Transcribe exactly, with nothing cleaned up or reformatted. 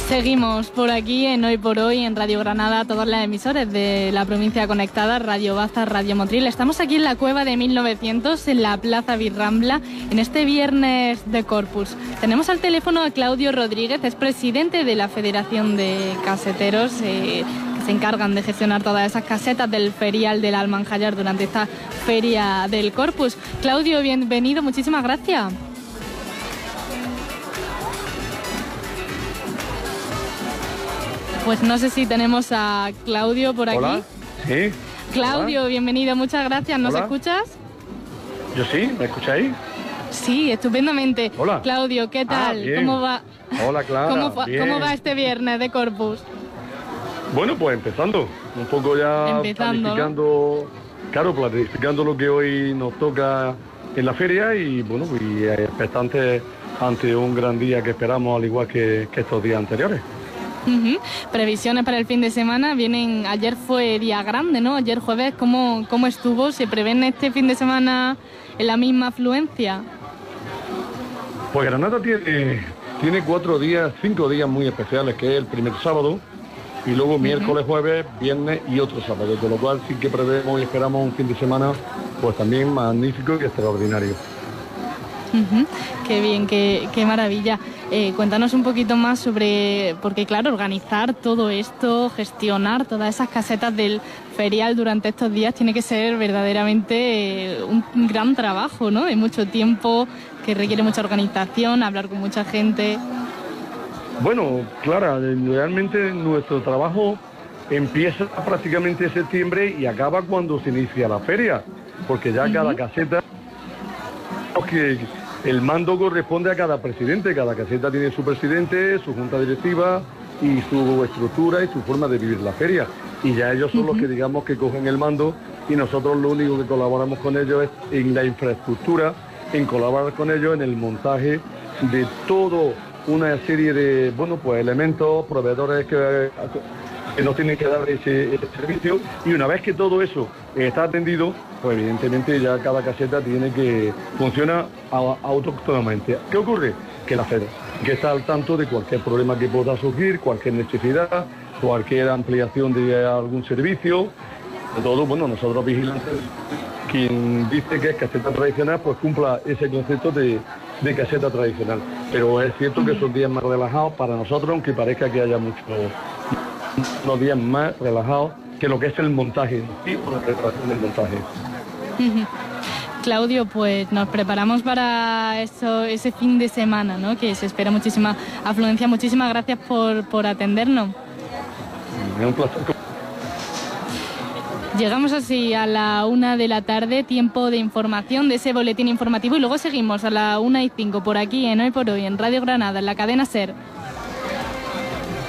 Seguimos por aquí en Hoy por Hoy, en Radio Granada, todas las emisoras de la provincia conectada, Radio Baza, Radio Motril. Estamos aquí en la Cueva de mil novecientos, en la Plaza Birrambla, en este viernes de Corpus. Tenemos al teléfono a Claudio Rodríguez, es presidente de la Federación de Caseteros, eh, que se encargan de gestionar todas esas casetas del ferial del Almanjallar durante esta feria del Corpus. Claudio, bienvenido, muchísimas gracias. Pues no sé si tenemos a Claudio por aquí. Hola, sí. Claudio, hola. Bienvenido, muchas gracias. ¿Nos Hola. escuchas? Yo sí, ¿me escucháis? Sí, estupendamente. Hola. Claudio, ¿qué tal? Ah, bien. ¿Cómo va? Hola, Clara. ¿Cómo, fa- bien. ¿Cómo va este viernes de Corpus? Bueno, pues empezando. Un poco ya Empezando, planificando, claro, planificando lo que hoy nos toca en la feria y, bueno, y expectantes ante un gran día que esperamos, al igual que, que estos días anteriores. Uh-huh. Previsiones para el fin de semana vienen. Ayer fue día grande, ¿no? Ayer jueves, ¿cómo, cómo estuvo? ¿Se prevén este fin de semana en la misma afluencia? Pues Granada tiene, tiene cuatro días, cinco días muy especiales, que es el primer sábado, y luego uh-huh. miércoles, jueves, viernes y otro sábado, con lo cual sí que prevemos y esperamos un fin de semana pues también magnífico y extraordinario. Uh-huh. Qué bien, qué, qué maravilla. Eh, cuéntanos un poquito más sobre, porque claro, organizar todo esto, gestionar todas esas casetas del ferial durante estos días tiene que ser verdaderamente eh, un gran trabajo, ¿no? Hay mucho tiempo, que requiere mucha organización, hablar con mucha gente. Bueno, Clara, realmente nuestro trabajo empieza prácticamente en septiembre y acaba cuando se inicia la feria, porque ya uh-huh. cada caseta que el mando corresponde a cada presidente, cada caseta tiene su presidente, su junta directiva y su estructura y su forma de vivir la feria. Y ya ellos son uh-huh. los que digamos que cogen el mando y nosotros lo único que colaboramos con ellos es en la infraestructura, en colaborar con ellos en el montaje de todo una serie de, bueno, pues elementos, proveedores que, que nos tienen que dar ese, ese servicio, y una vez que todo eso está atendido, pues evidentemente ya cada caseta tiene que funciona autóctonamente. ¿Qué ocurre? Que la Federación que está al tanto de cualquier problema que pueda surgir, cualquier necesidad, cualquier ampliación de algún servicio, de todo, bueno, nosotros vigilantes, quien dice que es caseta tradicional, pues cumpla ese concepto de, de caseta tradicional. Pero es cierto que son días más relajados para nosotros, aunque parezca que haya muchos unos días más relajados que lo que es el montaje, y la preparación del montaje. Claudio, pues nos preparamos para eso, ese fin de semana, ¿no? Que se espera muchísima afluencia. Muchísimas gracias por, por atendernos. Es un placer. Llegamos así a la una de la tarde, tiempo de información de ese boletín informativo, y luego seguimos a la una y cinco por aquí en Hoy por Hoy, en Radio Granada, en la cadena SER.